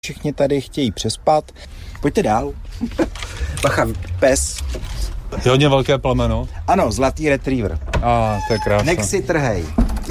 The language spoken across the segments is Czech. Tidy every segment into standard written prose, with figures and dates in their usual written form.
Všichni tady chtějí přespat. Pojďte dál. Bacha, pes. Je hodně velké plemeno. Ano, zlatý retriever. To je krásné. Nech si trhej.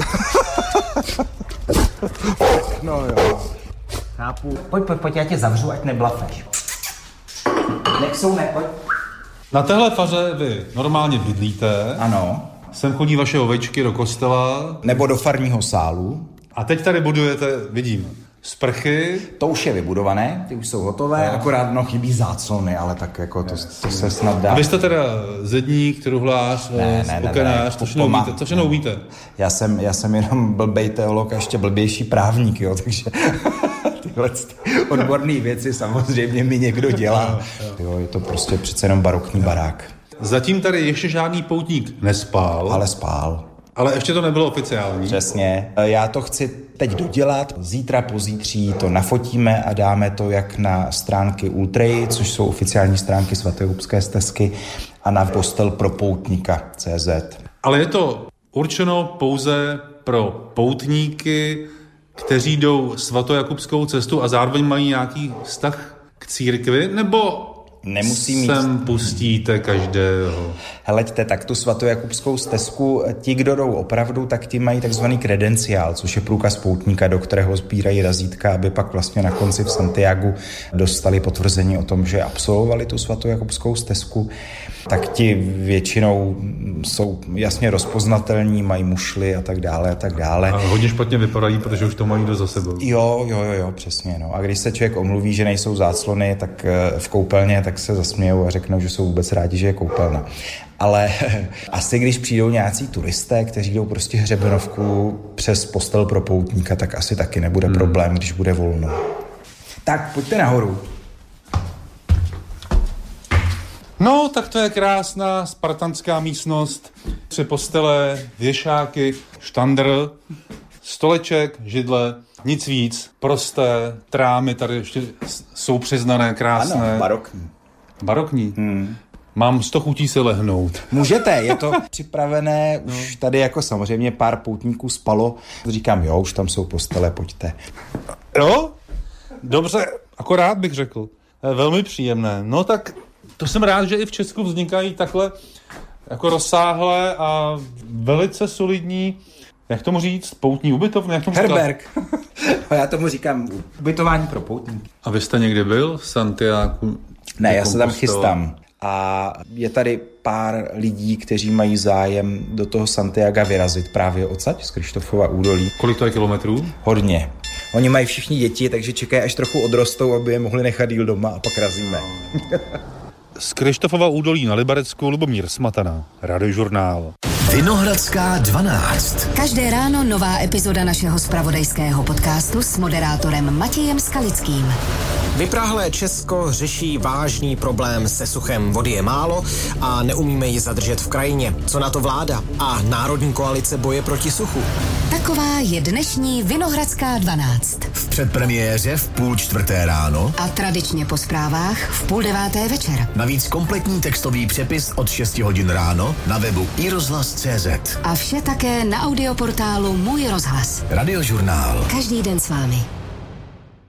No jo. Chápu. Pojď, já tě zavřu, ať neblafeš. Pojď. Na téhle faře vy normálně bydlíte. Ano. Sem chodí vaše ovečky do kostela. Nebo do farního sálu. A teď tady budujete, vidím, sprchy. To už je vybudované, ty už jsou hotové, akorát chybí záclony, ale tak jako to se snad dá. A vy jste teda zedník, truhlář, spokenář, to všechno umíte. Já jsem jenom blbej teolog a ještě blbější právník, jo, takže tyhle odborné věci samozřejmě mi někdo dělá. Jo, je to prostě přece jenom barokní barák. Zatím tady ještě žádný poutník nespál. Ale spál. Ale ještě to nebylo oficiální. Přesně. Já to chci teď dodělat. Zítra, pozítří to nafotíme a dáme to jak na stránky Ultrej, což jsou oficiální stránky Svatojakubské stezky, a na postel pro poutníka.cz. Ale je to určeno pouze pro poutníky, kteří jdou svatojakubskou cestu a zároveň mají nějaký vztah k církvi, nebo nemusí mít. Sem pustíte každého. Heleďte, tak tu svatojakubskou stezku, ti, kdo jdou opravdu, tak ti mají takzvaný kredenciál, což je průkaz poutníka, do kterého sbírají razítka, aby pak vlastně na konci v Santiagu dostali potvrzení o tom, že absolvovali tu svatojakubskou stezku. Tak ti většinou jsou jasně rozpoznatelní, mají mušly a tak dále a tak dále. A hodně špatně vypadají, protože už to mají dost za sebou. Jo, přesně. No. A když se člověk omluví, že nejsou záclony, tak v koupelně, tak se zasmějou a řeknou, že jsou vůbec rádi, že je koupelna. Ale asi když přijdou nějací turisté, kteří jdou prostě hřebenovku přes postel pro poutníka, tak asi taky nebude problém, když bude volno. Tak, pojďte nahoru. No, tak to je krásná spartanská místnost. 3 postele, věšáky, štandr, stoleček, židle, nic víc. Prosté, trámy tady ještě jsou přiznané, krásné. Ano, barokní. Barokní? Mám 100 chutí se lehnout. Můžete, je to připravené, už tady jako samozřejmě pár poutníků spalo. Říkám, jo, už tam jsou postele, pojďte. Jo? Dobře, akorát bych řekl. Velmi příjemné. No tak to jsem rád, že i v Česku vznikají takhle jako rozsáhlé a velice solidní, jak tomu říct, poutní ubytovny? Herberg. Já tomu říkám ubytování pro poutníky. A vy jste někdy byl v Santiagu? Ne, já se tam chystám. A je tady pár lidí, kteří mají zájem do toho Santiaga vyrazit právě odsaď z Kryštofova údolí. Kolik to je kilometrů? Hodně. Oni mají všichni děti, takže čekají, až trochu odrostou, aby je mohli nechat díl doma a pak razíme. Z Kryštofova údolí na Liberecku Lubomír Smatana, Radiožurnál. Vinohradská 12. Každé ráno nová epizoda našeho zpravodajského podcastu s moderátorem Matějem Skalickým. Vyprahlé Česko řeší vážný problém se suchem. Vody je málo a neumíme ji zadržet v krajině. Co na to vláda a Národní koalice boje proti suchu? Taková je dnešní Vinohradská 12. V předpremiéře v 3:30 ráno a tradičně po zprávách v 8:30 večer. Navíc kompletní textový přepis od 6 hodin ráno na webu iRozhlas.cz. A vše také na audioportálu Můj rozhlas. Radiožurnál. Každý den s vámi.